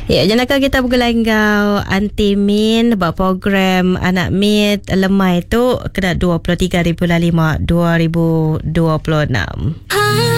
Ya, jangan kita bergelanggau anti min buat program anak mit lemai tu kena 23,500 2026.